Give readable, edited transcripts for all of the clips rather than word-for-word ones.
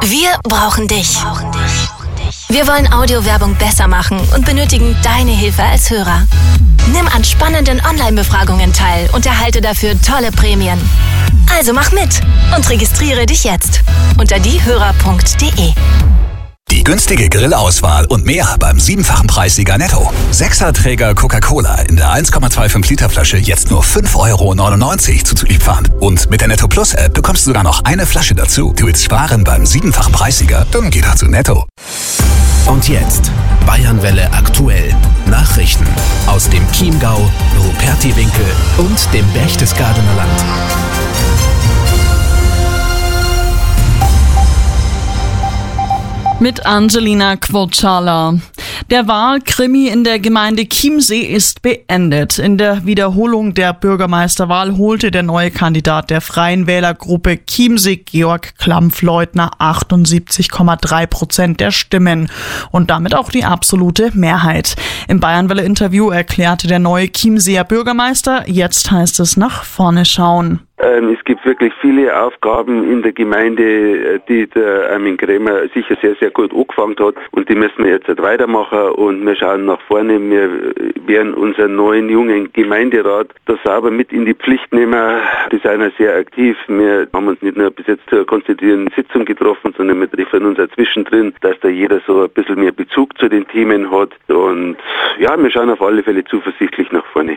Wir brauchen dich. Wir wollen Audiowerbung besser machen und benötigen deine Hilfe als Hörer. Nimm an spannenden Online-Befragungen teil und erhalte dafür tolle Prämien. Also mach mit und registriere dich jetzt unter diehörer.de. Die günstige Grillauswahl und mehr beim 7-fachen Preissieger Netto. 6er-Träger Coca-Cola in der 1,25 Liter Flasche jetzt nur 5,99 € zuzuliefernd. Und mit der Netto Plus App bekommst du sogar noch eine Flasche dazu. Du willst sparen beim 7-fachen Preissieger? Dann geh doch zu Netto. Und jetzt Bayernwelle aktuell. Nachrichten aus dem Chiemgau, Rupertiwinkel und dem Berchtesgadener Land. Mit Angelina Quocala. Der Wahlkrimi in der Gemeinde Chiemsee ist beendet. In der Wiederholung der Bürgermeisterwahl holte der neue Kandidat der Freien Wählergruppe Chiemsee, Georg Klampfleutner, 78,3% der Stimmen und damit auch die absolute Mehrheit. Im Bayernwelle-Interview erklärte der neue Chiemseer Bürgermeister, jetzt heißt es nach vorne schauen. Es gibt wirklich viele Aufgaben in der Gemeinde, die der Armin Krämer sicher sehr, sehr gut angefangen hat und die müssen wir jetzt weitermachen und wir schauen nach vorne. Wir werden unseren neuen jungen Gemeinderat da sauber mit in die Pflicht nehmen. Die sind ja sehr aktiv. Wir haben uns nicht nur bis jetzt zur konstituierenden Sitzung getroffen, sondern wir treffen uns auch zwischendrin, dass da jeder so ein bisschen mehr Bezug zu den Themen hat und ja, wir schauen auf alle Fälle zuversichtlich nach vorne.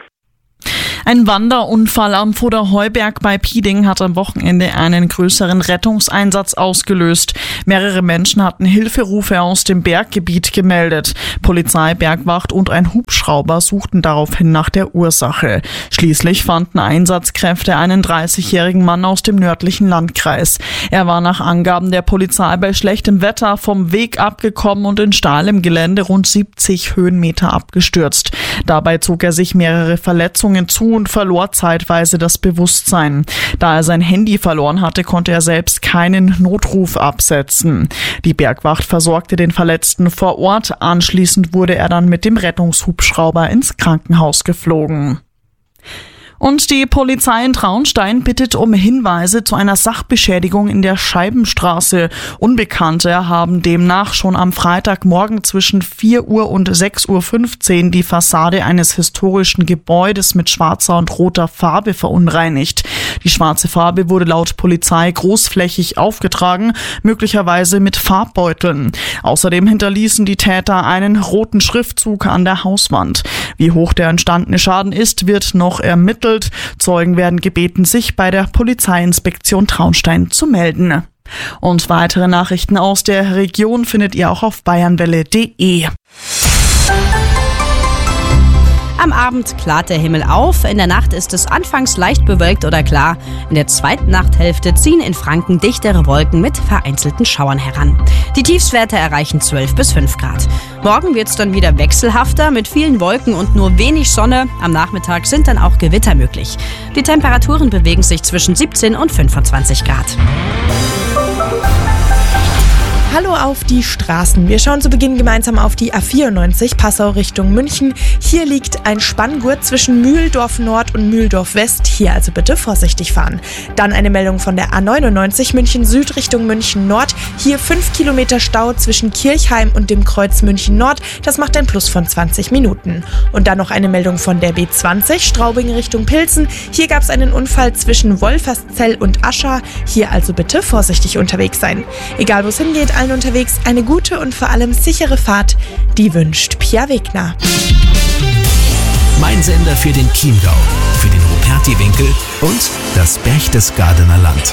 Ein Wanderunfall am Voderheuberg bei Pieding hat am Wochenende einen größeren Rettungseinsatz ausgelöst. Mehrere Menschen hatten Hilferufe aus dem Berggebiet gemeldet. Polizei, Bergwacht und ein Hubschrauber suchten daraufhin nach der Ursache. Schließlich fanden Einsatzkräfte einen 30-jährigen Mann aus dem nördlichen Landkreis. Er war nach Angaben der Polizei bei schlechtem Wetter vom Weg abgekommen und in steilem Gelände rund 70 Höhenmeter abgestürzt. Dabei zog er sich mehrere Verletzungen zu und verlor zeitweise das Bewusstsein. Da er sein Handy verloren hatte, konnte er selbst keinen Notruf absetzen. Die Bergwacht versorgte den Verletzten vor Ort. Anschließend wurde er dann mit dem Rettungshubschrauber ins Krankenhaus geflogen. Und die Polizei in Traunstein bittet um Hinweise zu einer Sachbeschädigung in der Scheibenstraße. Unbekannte haben demnach schon am Freitagmorgen zwischen 4 Uhr und 6:15 Uhr die Fassade eines historischen Gebäudes mit schwarzer und roter Farbe verunreinigt. Die schwarze Farbe wurde laut Polizei großflächig aufgetragen, möglicherweise mit Farbbeuteln. Außerdem hinterließen die Täter einen roten Schriftzug an der Hauswand. Wie hoch der entstandene Schaden ist, wird noch ermittelt. Zeugen werden gebeten, sich bei der Polizeiinspektion Traunstein zu melden. Und weitere Nachrichten aus der Region findet ihr auch auf bayernwelle.de. Am Abend klart der Himmel auf, in der Nacht ist es anfangs leicht bewölkt oder klar. In der zweiten Nachthälfte ziehen in Franken dichtere Wolken mit vereinzelten Schauern heran. Die Tiefstwerte erreichen 12 bis 5 Grad. Morgen wird es dann wieder wechselhafter mit vielen Wolken und nur wenig Sonne. Am Nachmittag sind dann auch Gewitter möglich. Die Temperaturen bewegen sich zwischen 17 und 25 Grad. Hallo auf die Straßen. Wir schauen zu Beginn gemeinsam auf die A94 Passau Richtung München. Hier liegt ein Spanngurt zwischen Mühldorf Nord und Mühldorf West. Hier also bitte vorsichtig fahren. Dann eine Meldung von der A99 München Süd Richtung München Nord. Hier 5 Kilometer Stau zwischen Kirchheim und dem Kreuz München Nord. Das macht ein Plus von 20 Minuten. Und dann noch eine Meldung von der B20 Straubing Richtung Pilsen. Hier gab es einen Unfall zwischen Wolferszell und Ascha. Hier also bitte vorsichtig unterwegs sein. Egal wo es hingeht, allen unterwegs eine gute und vor allem sichere Fahrt, die wünscht Pia Wegner. Mein Sender für den Chiemgau, für den Rupertiwinkel und das Berchtesgadener Land.